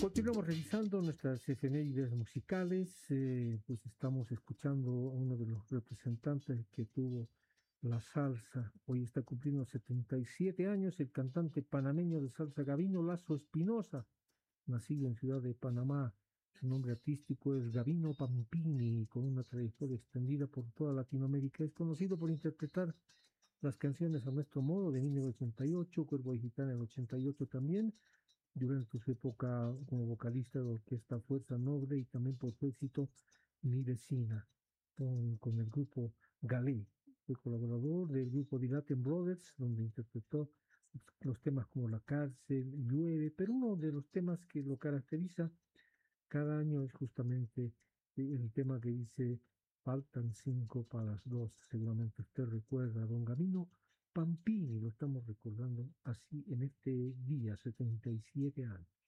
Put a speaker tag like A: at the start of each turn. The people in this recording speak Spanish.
A: Continuamos revisando nuestras efemérides musicales, pues estamos escuchando a uno de los representantes que tuvo la salsa. Hoy está cumpliendo 77 años el cantante panameño de salsa Gabino Lazo Espinosa, nacido en Ciudad de Panamá. Su nombre artístico es Gabino Pampini, con una trayectoria extendida por toda Latinoamérica. Es conocido por interpretar las canciones a nuestro modo de 1988, Cuervo de Gitana en 88 también, durante su época como vocalista de orquesta Fuerza Noble y también por su éxito Mi Vecina con el grupo Galé. Fue colaborador del grupo The Latin Brothers, donde interpretó los temas como La Cárcel, Llueve, pero uno de los temas que lo caracteriza cada año es justamente el tema que dice faltan 5 para las 2. Seguramente usted recuerda a don Gabino Pampini, lo estamos recordando así en este día, 77 años.